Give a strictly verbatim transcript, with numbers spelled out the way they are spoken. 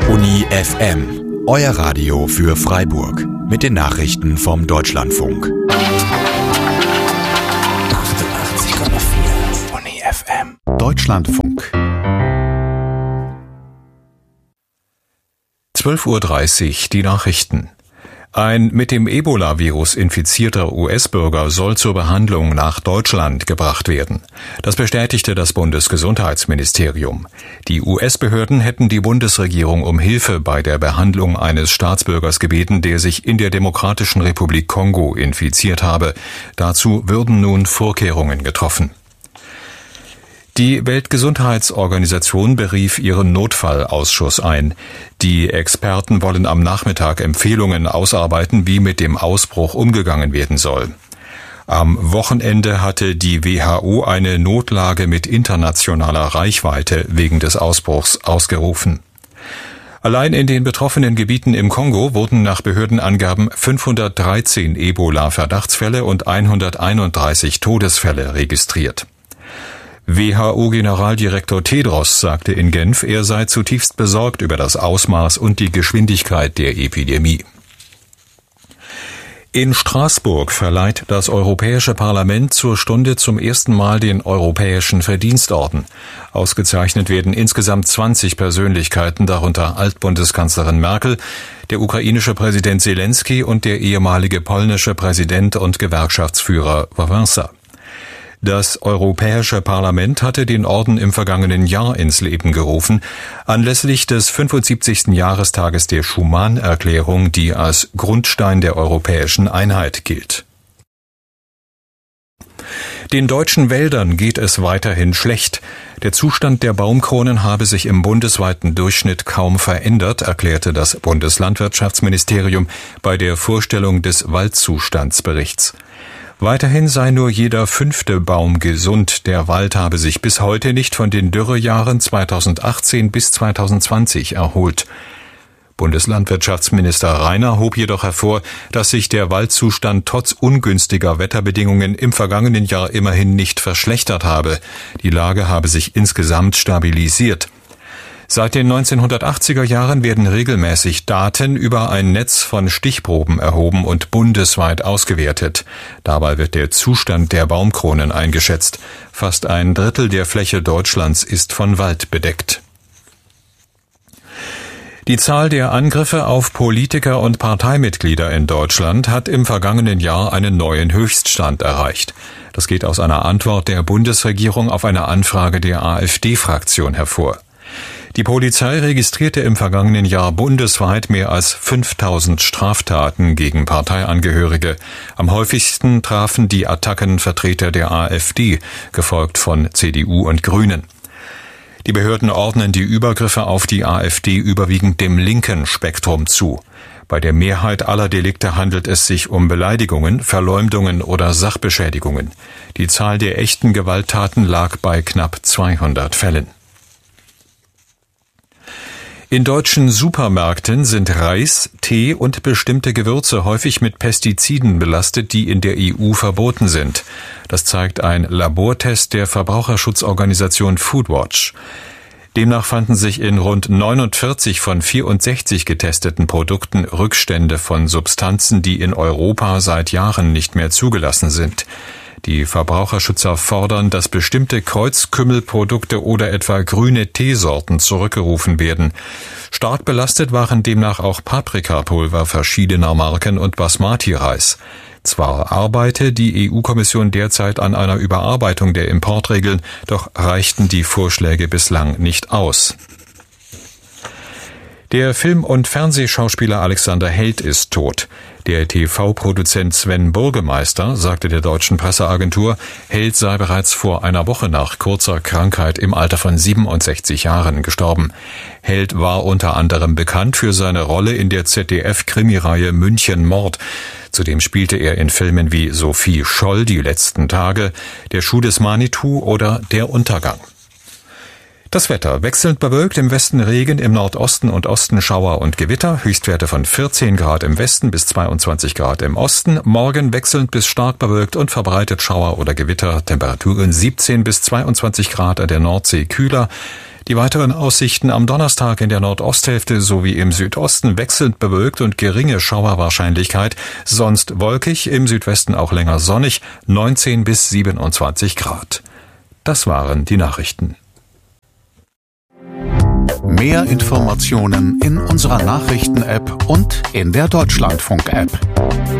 Uni F M, euer Radio für Freiburg. Mit den Nachrichten vom Deutschlandfunk. achtundachtzig Komma vier Uni F M. Deutschlandfunk. zwölf Uhr dreißig, die Nachrichten. Ein mit dem Ebola-Virus infizierter U S-Bürger soll zur Behandlung nach Deutschland gebracht werden. Das bestätigte das Bundesgesundheitsministerium. Die U S-Behörden hätten die Bundesregierung um Hilfe bei der Behandlung eines Staatsbürgers gebeten, der sich in der Demokratischen Republik Kongo infiziert habe. Dazu würden nun Vorkehrungen getroffen. Die Weltgesundheitsorganisation berief ihren Notfallausschuss ein. Die Experten wollen am Nachmittag Empfehlungen ausarbeiten, wie mit dem Ausbruch umgegangen werden soll. Am Wochenende hatte die W H O eine Notlage mit internationaler Reichweite wegen des Ausbruchs ausgerufen. Allein in den betroffenen Gebieten im Kongo wurden nach Behördenangaben fünfhundertdreizehn Ebola-Verdachtsfälle und hunderteinunddreißig Todesfälle registriert. W H O-Generaldirektor Tedros sagte in Genf, er sei zutiefst besorgt über das Ausmaß und die Geschwindigkeit der Epidemie. In Straßburg verleiht das Europäische Parlament zur Stunde zum ersten Mal den Europäischen Verdienstorden. Ausgezeichnet werden insgesamt zwanzig Persönlichkeiten, darunter Altbundeskanzlerin Merkel, der ukrainische Präsident Zelensky und der ehemalige polnische Präsident und Gewerkschaftsführer Wałęsa. Das Europäische Parlament hatte den Orden im vergangenen Jahr ins Leben gerufen, anlässlich des fünfundsiebzigsten Jahrestages der Schuman-Erklärung, die als Grundstein der europäischen Einheit gilt. Den deutschen Wäldern geht es weiterhin schlecht. Der Zustand der Baumkronen habe sich im bundesweiten Durchschnitt kaum verändert, erklärte das Bundeslandwirtschaftsministerium bei der Vorstellung des Waldzustandsberichts. Weiterhin sei nur jeder fünfte Baum gesund. Der Wald habe sich bis heute nicht von den Dürrejahren zweitausendachtzehn bis zweitausendzwanzig erholt. Bundeslandwirtschaftsminister Rainer hob jedoch hervor, dass sich der Waldzustand trotz ungünstiger Wetterbedingungen im vergangenen Jahr immerhin nicht verschlechtert habe. Die Lage habe sich insgesamt stabilisiert. Seit den neunzehnhundertachtziger Jahren werden regelmäßig Daten über ein Netz von Stichproben erhoben und bundesweit ausgewertet. Dabei wird der Zustand der Baumkronen eingeschätzt. Fast ein Drittel der Fläche Deutschlands ist von Wald bedeckt. Die Zahl der Angriffe auf Politiker und Parteimitglieder in Deutschland hat im vergangenen Jahr einen neuen Höchststand erreicht. Das geht aus einer Antwort der Bundesregierung auf eine Anfrage der AfD-Fraktion hervor. Die Polizei registrierte im vergangenen Jahr bundesweit mehr als fünftausend Straftaten gegen Parteiangehörige. Am häufigsten trafen die Attacken Vertreter der AfD, gefolgt von C D U und Grünen. Die Behörden ordnen die Übergriffe auf die AfD überwiegend dem linken Spektrum zu. Bei der Mehrheit aller Delikte handelt es sich um Beleidigungen, Verleumdungen oder Sachbeschädigungen. Die Zahl der echten Gewalttaten lag bei knapp zweihundert Fällen. In deutschen Supermärkten sind Reis, Tee und bestimmte Gewürze häufig mit Pestiziden belastet, die in der E U verboten sind. Das zeigt ein Labortest der Verbraucherschutzorganisation Foodwatch. Demnach fanden sich in rund neunundvierzig von vierundsechzig getesteten Produkten Rückstände von Substanzen, die in Europa seit Jahren nicht mehr zugelassen sind. Die Verbraucherschützer fordern, dass bestimmte Kreuzkümmelprodukte oder etwa grüne Teesorten zurückgerufen werden. Stark belastet waren demnach auch Paprikapulver verschiedener Marken und Basmati-Reis. Zwar arbeite die E U-Kommission derzeit an einer Überarbeitung der Importregeln, doch reichten die Vorschläge bislang nicht aus. Der Film- und Fernsehschauspieler Alexander Held ist tot. Der T V-Produzent Sven Burgemeister sagte der deutschen Presseagentur, Held sei bereits vor einer Woche nach kurzer Krankheit im Alter von siebenundsechzig Jahren gestorben. Held war unter anderem bekannt für seine Rolle in der Z D F-Krimireihe München Mord. Zudem spielte er in Filmen wie Sophie Scholl, Die letzten Tage, Der Schuh des Manitou oder Der Untergang. Das Wetter: wechselnd bewölkt, im Westen Regen, im Nordosten und Osten Schauer und Gewitter, Höchstwerte von vierzehn Grad im Westen bis zweiundzwanzig Grad im Osten, morgen wechselnd bis stark bewölkt und verbreitet Schauer oder Gewitter, Temperaturen siebzehn bis zweiundzwanzig Grad, an der Nordsee kühler, Die weiteren Aussichten am Donnerstag in der Nordosthälfte sowie im Südosten wechselnd bewölkt und geringe Schauerwahrscheinlichkeit, sonst wolkig, im Südwesten auch länger sonnig, neunzehn bis siebenundzwanzig Grad. Das waren die Nachrichten. Mehr Informationen in unserer Nachrichten-App und in der Deutschlandfunk-App.